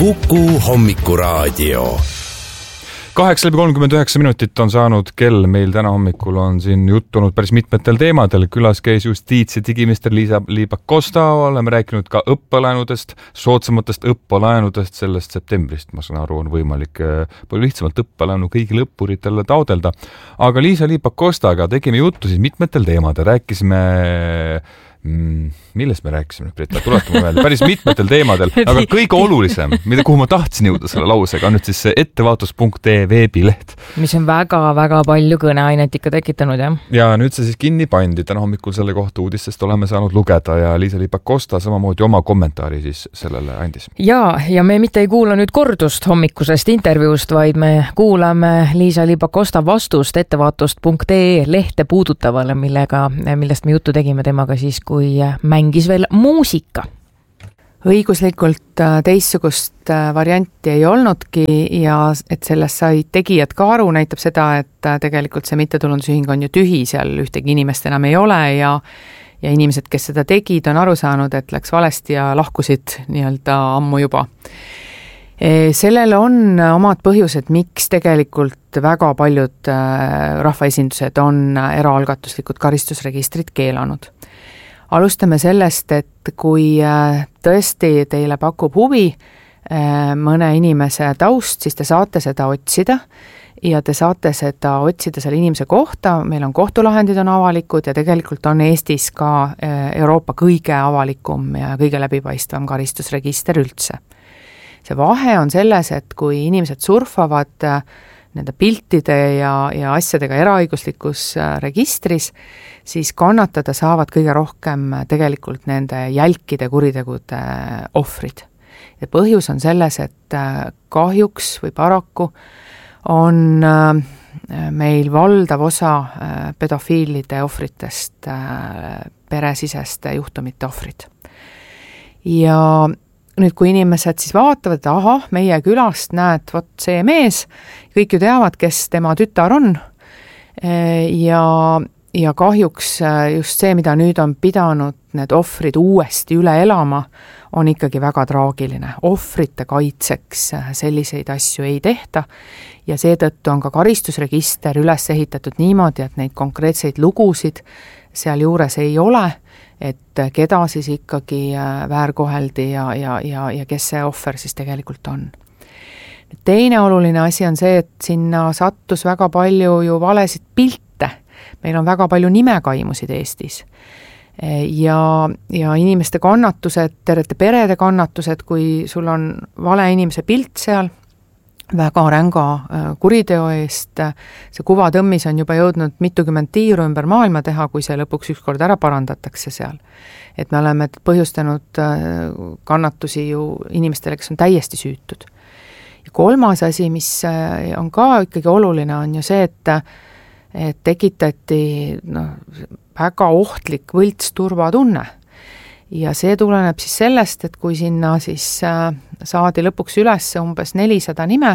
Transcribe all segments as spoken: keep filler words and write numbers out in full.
Kuku Hommikuraadio. kaheksa läbi kolmkümmend üheksa minutit on saanud kell. Meil täna hommikul on siin juttunud päris mitmetel teemadel. Külas käis justiits- ja digiminister Liisa-Ly Pakosta. Oleme rääkinud ka õppelaenudest, soodsamatest õppelaenudest sellest septembrist. Ma saan aru, on võimalik palju lihtsamalt õppelaenu kõigil õppuritele taodelda. Aga Liisa-Ly Pakostaga tegime juttu siis mitmetel teemadel. Rääkisime... Mm, millest me rääkisime, Brita? Tuletame meelde päris mitmetel teemadel, aga kõige olulisem, mida, kuhu ma tahtsin jõuda selle lausega, on nüüd siis ettevaatus punkt ee veebileht. Mis on väga-väga palju kõneainet ikka tekitanud, jah? Ja nüüd see siis kinni pandi. Täna hommikul selle kohta uudistest oleme saanud lugeda ja Liisa-Ly Pakosta samamoodi oma kommentaari siis sellele andis. Ja, ja me mitte ei kuula nüüd kordust hommikusest intervjuust, vaid me kuulame Liisa-Ly Pakosta vastust ettevaatus punkt ee lehte puudutavale, millega, millest me juttu tegime temaga siis, kui mängis veel muusika. Õiguslikult teissugust varianti ei olnudki ja et sellest sai tegijad ka aru, näitab seda, et tegelikult see mittetulundusühing on ju tühi, seal ühtegi inimest enam ei ole ja, ja inimesed, kes seda tegid, on aru saanud, et läks valesti ja lahkusid nii-öelda ammu juba. Sellel on omad põhjused, miks tegelikult väga paljud rahvaesindused on eraalgatuslikud karistusregistrid keelanud. Alustame sellest, et kui tõesti teile pakub huvi mõne inimese taust, siis te saate seda otsida ja te saate seda otsida selle inimese kohta. Meil on kohtulahendid on avalikud ja tegelikult on Eestis ka Euroopa kõige avalikum ja kõige läbipaistvam karistusregister üldse. See vahe on selles, et kui inimesed surfavad nende piltide ja, ja asjadega eraõiguslikus registris, siis kannatada saavad kõige rohkem tegelikult nende jälkide kuritegude ohvrid. Ja põhjus on selles, et kahjuks või paraku on meil valdav osa pedofiilide ohvritest peresiseste juhtumite ohvrid. Ja nüüd, kui inimesed siis vaatavad, et aha, meie külast näed, vot see mees, kõik ju teavad, kes tema tütar on ja, ja kahjuks just see, mida nüüd on pidanud need ohvrid uuesti üle elama, on ikkagi väga traagiline. Ohvrite kaitseks selliseid asju ei tehta ja seetõttu on ka karistusregister üles ehitatud niimoodi, et neid konkreetseid lugusid seal juures ei ole, et keda siis ikkagi väärkoheldi ja, ja, ja, ja kes see ohver siis tegelikult on. Teine oluline asi on see, et sinna sattus väga palju ju valesid pilte. Meil on väga palju nimekaimusid Eestis. Ja, ja inimeste kannatused, tervete perede kannatused, kui sul on vale inimese pilt seal, väga ränga kuriteo eest, see kuvatõmmis on juba jõudnud mitukümmend tiiru ümber maailma teha, kui see lõpuks ükskord ära parandatakse seal. Et me oleme põhjustanud kannatusi ju inimestele, kes on täiesti süütud. Ja kolmas asi, mis on ka ikkagi oluline, on ju see, et, et tekitati no, väga ohtlik võltsturvatunne. Ja see tuleneb siis sellest, et kui sinna siis saadi lõpuks üles umbes nelisada nime,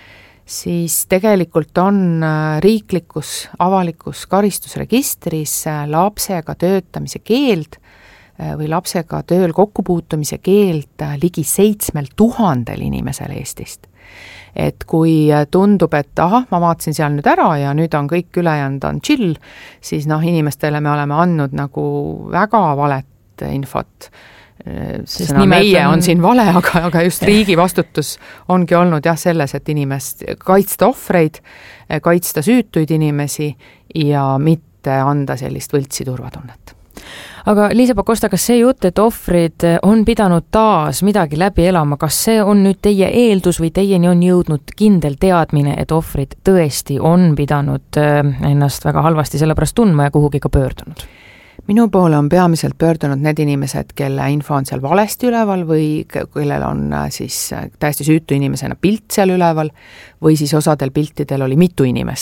siis tegelikult on riiklikus avalikus karistusregistris lapsega töötamise keeld või lapsega tööl kokkupuutumise keeld ligi seitsmel tuhandel inimesel Eestist. Et kui tundub, et aha, ma vaatasin seal nüüd ära ja nüüd on kõik ülejäänud on chill, siis noh, inimestele me oleme andnud nagu väga valet infot. Sõna meie on siin vale, aga, aga just riigi vastutus ongi olnud jah selles, et inimest kaitsta ohvreid, kaitsta süütuid inimesi ja mitte anda sellist võltsi turvatunnet. Aga Liisa Pakosta, kas see jutt, et ohvrid on pidanud taas midagi läbi elama, kas see on nüüd teie eeldus või teieni on jõudnud kindel teadmine, et ohvrid tõesti on pidanud ennast väga halvasti sellepärast tundma ja kuhugi ka pöördunud? Minu poole on peamiselt pöördunud need inimesed, kelle info on seal valesti üleval või kellel on siis täiesti süütu inimesena pilt seal üleval või siis osadel piltidel oli mitu inimest, et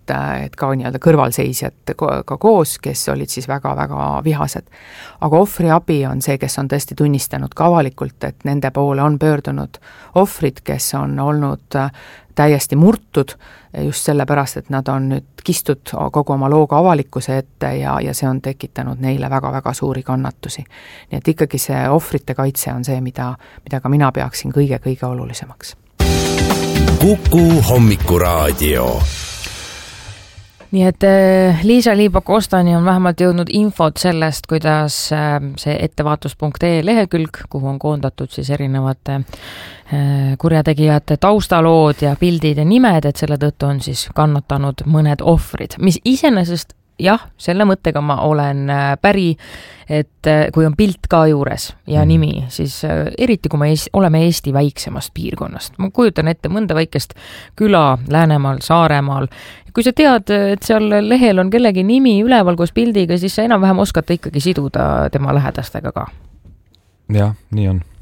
et ka nii-öelda kõrvalseisjad ka koos, kes olid siis väga-väga vihased. Aga ohvriabi on see, kes on tõesti tunnistanud ka avalikult, et nende poole on pöördunud ohvrid, kes on olnud täiesti murtud just sellepärast, et nad on nüüd kistud kogu oma looga avalikkuse ette ja, ja see on tekitanud neile väga-väga suuri kannatusi. Nii et ikkagi see ohvrite kaitse on see, mida, mida ka mina peaksin kõige-kõige olulisemaks. Kuku hommikuraadio. Nii et Liisa-Ly Pakostani on vähemalt jõudnud infot sellest, kuidas see ettevaatus punkt ee lehekülg, kuhu on koondatud siis erinevate kurjategijate taustalood ja pildid ja nimed, et selle tõttu on siis kannatanud mõned ohvrid, mis iseenesest jah, selle mõttega ma olen päri, et kui on pilt ka juures ja mm. nimi, siis eriti kui me Eesti, oleme Eesti väiksemast piirkonnast. Ma kujutan ette mõnda väikest küla Läänemaal, Saaremaal. Kui sa tead, et seal lehel on kellegi nimi üleval koos pildiga, siis sa enam-vähem oskad ikkagi siduda tema lähedastega ka. jah, nii on.